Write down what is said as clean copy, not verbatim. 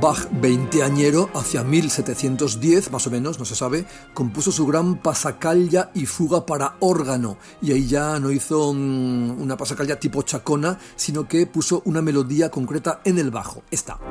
Bach, veinteañero, hacia 1710, más o menos, no se sabe, compuso su gran pasacaglia y fuga para órgano, y ahí ya no hizo una pasacaglia tipo chacona, sino que puso una melodía concreta en el bajo. Esta.